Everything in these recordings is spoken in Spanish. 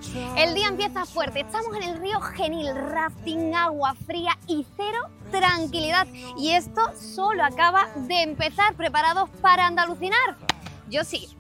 El día empieza fuerte, estamos en el río Genil, rafting, agua fría y cero tranquilidad. Y esto solo acaba de empezar, ¿preparados para andalucinar? Yo sí.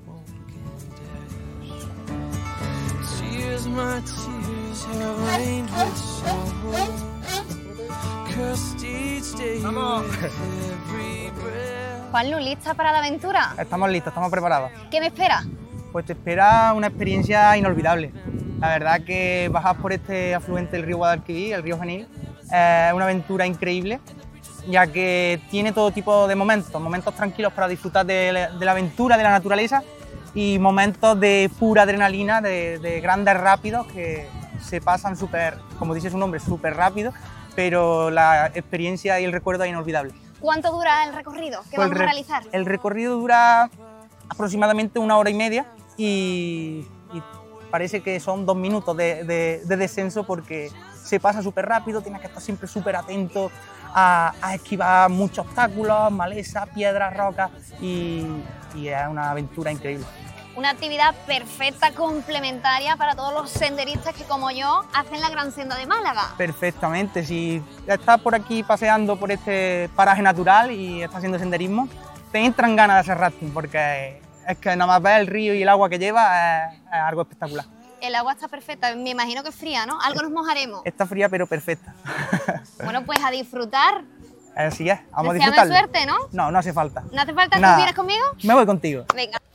¡Vamos! Juanlu, ¿lista para la aventura? Estamos listos, estamos preparados. ¿Qué me espera? Pues te espera una experiencia inolvidable. La verdad que bajar por este afluente del río Guadalquivir, el río Genil, es una aventura increíble, ya que tiene todo tipo de momentos tranquilos para disfrutar de la aventura, de la naturaleza, y momentos de pura adrenalina, de grandes rápidos que se pasan súper, como dice su nombre, súper rápido, pero la experiencia y el recuerdo es inolvidable. ¿Cuánto dura el recorrido que vamos a realizar? El recorrido dura aproximadamente 1 hora y media y parece que son 2 minutos de descenso porque se pasa súper rápido, tienes que estar siempre súper atento a esquivar muchos obstáculos, malezas, piedras, rocas y es una aventura increíble. Una actividad perfecta, complementaria para todos los senderistas que, como yo, hacen la Gran Senda de Málaga. Perfectamente, si estás por aquí paseando por este paraje natural y estás haciendo senderismo, te entran ganas de hacer rafting porque es que nada más ver el río y el agua que lleva es algo espectacular. El agua está perfecta, me imagino que es fría, ¿no? Algo nos mojaremos. Está fría pero perfecta. Bueno, pues a disfrutar. Así es, vamos a Deseame disfrutarlo. suerte, ¿no? No, no hace falta. ¿No hace falta que Nada. vienes conmigo? Me voy contigo. Venga.